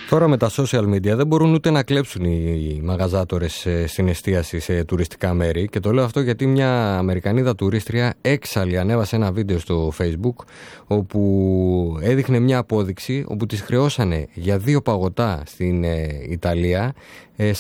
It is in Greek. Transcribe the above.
Τώρα με τα social media δεν μπορούν ούτε να κλέψουν οι μαγαζάτορες στην εστίαση σε τουριστικά μέρη, και το λέω αυτό γιατί μια Αμερικανίδα τουρίστρια έξαλλη ανέβασε ένα βίντεο στο Facebook όπου έδειχνε μια απόδειξη όπου τις χρεώσανε για 2 παγωτά στην Ιταλία